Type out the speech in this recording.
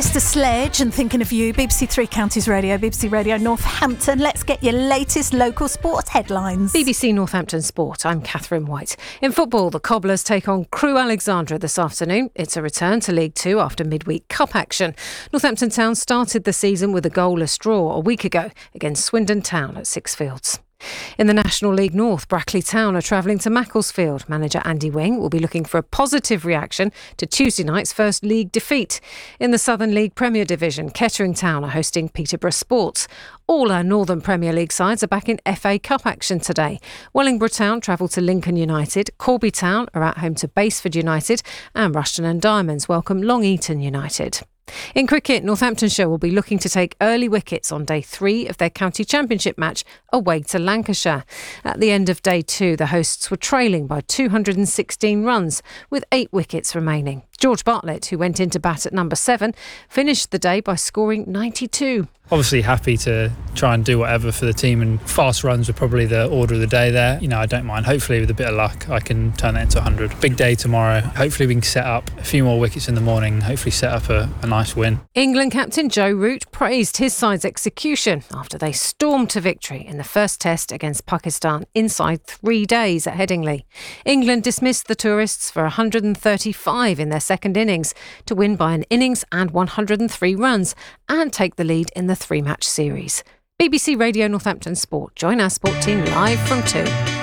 Mr. Sledge and thinking of you, BBC Three Counties Radio, BBC Radio Northampton. Let's get your latest local sport headlines. BBC Northampton Sport, I'm Catherine White. In football, the Cobblers take on Crewe Alexandra this afternoon. It's a return to League Two after midweek cup action. Northampton Town started the season with a goalless draw a week ago against Swindon Town at Sixfields. In the National League North, Brackley Town are travelling to Macclesfield. Manager Andy Wing will be looking for a positive reaction to Tuesday night's first league defeat. In the Southern League Premier Division, Kettering Town are hosting Peterborough Sports. All our Northern Premier League sides are back in FA Cup action today. Wellingborough Town travel to Lincoln United, Corby Town are at home to Baseford United, and Rushton and Diamonds welcome Long Eaton United. In cricket, Northamptonshire will be looking to take early wickets on day 3 of their county championship match away to Lancashire. At the end of day 2, the hosts were trailing by 216 runs with 8 wickets remaining. George Bartlett, who went into bat at number 7, finished the day by scoring 92. Obviously happy to try and do whatever for the team, and fast runs were probably the order of the day there. I don't mind. Hopefully with a bit of luck I can turn that into 100. Big day tomorrow. Hopefully we can set up a few more wickets in the morning, hopefully set up a nice win. England captain Joe Root praised his side's execution after they stormed to victory in the first test against Pakistan inside 3 days at Headingley. England dismissed the tourists for 135 in their second innings to win by an innings and 103 runs and take the lead in the 3-match series. BBC Radio Northampton Sport. Join our sport team live from 2.